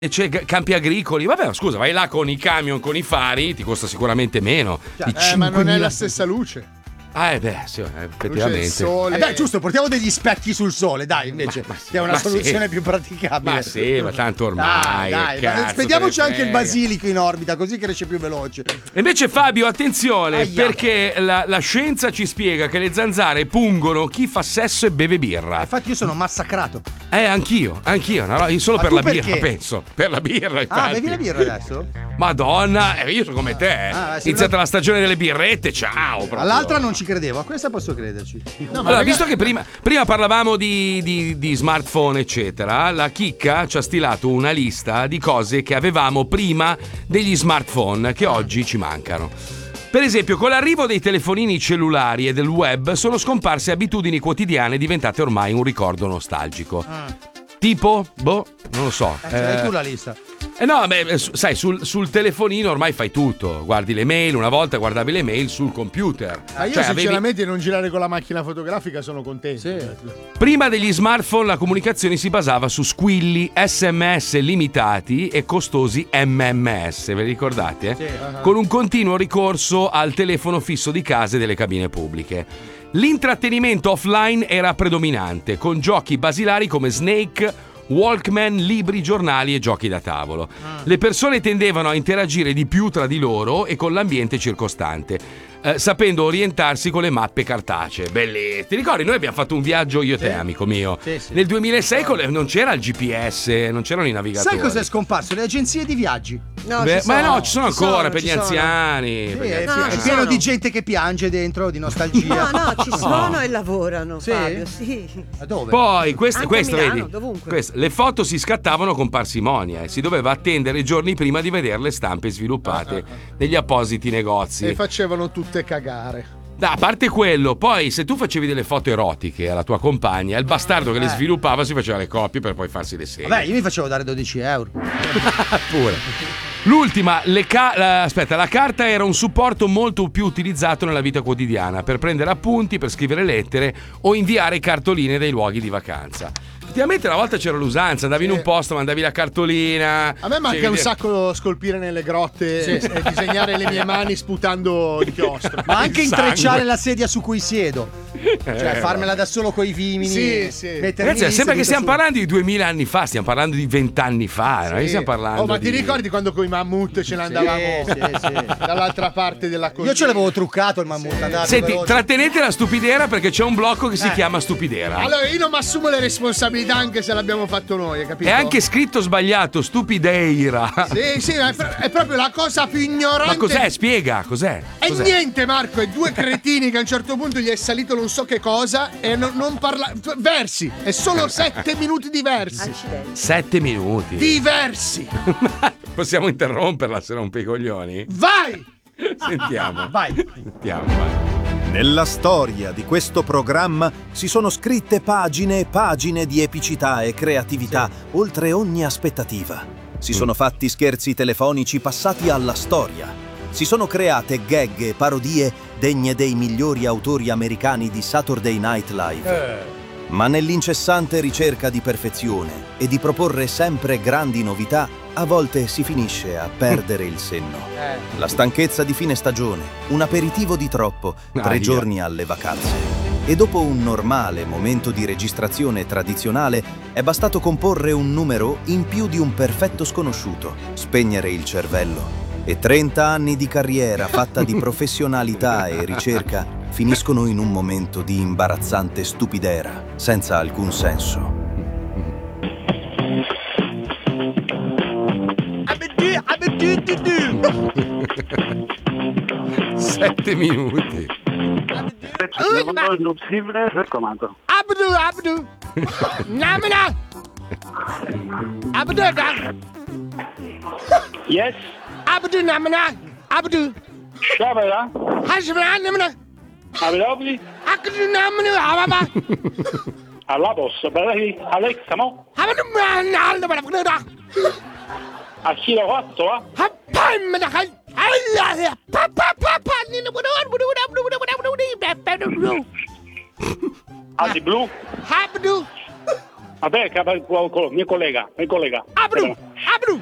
e c'è campi agricoli. Vabbè, scusa, vai là con i camion, con i fari, ti costa sicuramente meno. Ma non è la stessa luce. Sì, effettivamente. Sole. Dai, giusto, portiamo degli specchi sul sole, dai, invece. Che è una soluzione più praticabile. Ma sì, ma tanto ormai. Dai, spediamoci anche il basilico in orbita, così cresce più veloce. Invece, Fabio, attenzione, perché la scienza ci spiega che le zanzare pungono chi fa sesso e beve birra. Infatti, io sono massacrato. Anch'io. No, io solo per la birra, penso. Per la birra, infatti. Bevi la birra adesso? Madonna, io sono come te. È iniziata la stagione delle birrette, ciao. Proprio. All'altra non ci credevo, a questa posso crederci. No, allora, visto che prima parlavamo di smartphone, eccetera, la Chicca ci ha stilato una lista di cose che avevamo prima degli smartphone che oggi ci mancano. Per esempio, con l'arrivo dei telefonini cellulari e del web sono scomparse abitudini quotidiane diventate ormai un ricordo nostalgico. Tipo? Non lo so. Hai tu la lista. No, sai, sul telefonino ormai fai tutto. Guardi le mail, una volta guardavi le mail sul computer. Ma io sinceramente non girare con la macchina fotografica sono contento. Sì. Prima degli smartphone la comunicazione si basava su squilli, SMS limitati e costosi MMS, ve li ricordate? Sì. Con un continuo ricorso al telefono fisso di casa e delle cabine pubbliche. L'intrattenimento offline era predominante, con giochi basilari come Snake, Walkman, libri, giornali e giochi da tavolo. Le persone tendevano a interagire di più tra di loro e con l'ambiente circostante, sapendo orientarsi con le mappe cartacee. Bellissimo. Ti ricordi? Noi abbiamo fatto un viaggio, io e te, amico mio. Sì. Nel 2006 non c'era il GPS, non c'erano i navigatori. Sai cos'è scomparso? Le agenzie di viaggi. No, ci sono ancora per gli anziani. È pieno di gente che piange dentro, di nostalgia. No, ci sono e lavorano, Fabio, sì. Ma dove? Poi, questo Milano, vedi? dovunque. Le foto si scattavano con parsimonia e si doveva attendere giorni prima di vedere le stampe sviluppate negli appositi negozi. E facevano tutte cagare. A parte quello, poi se tu facevi delle foto erotiche alla tua compagna, il bastardo che le sviluppava si faceva le copie per poi farsi le serie. Vabbè, io mi facevo dare 12 euro. Pure. L'ultima, la carta era un supporto molto più utilizzato nella vita quotidiana per prendere appunti, per scrivere lettere o inviare cartoline dai luoghi di vacanza. Effettivamente una volta c'era l'usanza, andavi in un posto, mandavi la cartolina. A me manca un sacco scolpire nelle grotte e disegnare le mie mani sputando inchiostro. Ma anche intrecciare la sedia su cui siedo. Cioè farmela da solo coi vimini. Sì. Ragazzi, sembra che stiamo parlando di 2000 anni fa, stiamo parlando di 20 anni fa, non stiamo parlando ma ti ricordi quando coi mammut ce ne andavamo dall'altra parte della collina? Io ce l'avevo truccato il mammut. Senti, trattenete la stupidera perché c'è un blocco che si chiama Stupidera. Allora io non mi assumo le responsabilità anche se l'abbiamo fatto noi, hai capito? È anche scritto sbagliato, Stupideira. Sì, è proprio la cosa più ignorante. Ma cos'è? Spiega, cos'è? Niente, Marco, è due cretini che a un certo punto gli è salito non so che cosa e non parla versi, è solo 7 minuti di versi. 7 minuti. Diversi. Possiamo interromperla se rompe i coglioni? Vai! Sentiamo. Vai. Nella storia di questo programma si sono scritte pagine e pagine di epicità e creatività oltre ogni aspettativa. Si sono fatti scherzi telefonici passati alla storia. Si sono create gag e parodie degne dei migliori autori americani di Saturday Night Live. Ma nell'incessante ricerca di perfezione e di proporre sempre grandi novità, a volte si finisce a perdere il senno. La stanchezza di fine stagione, un aperitivo di troppo, 3 giorni alle vacanze. E dopo un normale momento di registrazione tradizionale, è bastato comporre un numero in più di un perfetto sconosciuto, spegnere il cervello. E 30 anni di carriera fatta di professionalità e ricerca finiscono in un momento di imbarazzante stupidera, senza alcun senso. 7 minuti. Abdu. Namina. Abdu. Yes. Abdu namina. Abdu. Shabala. Hashmana namina. Abelabli. Akdu namina ababa. Alabos. Balahi. Alexa mo. Abdu manal bada. Akira watto wa. Hapam madakal. Allah. Papa. Ni budu. Adi blu. Abdu. A te, mio collega. Abru!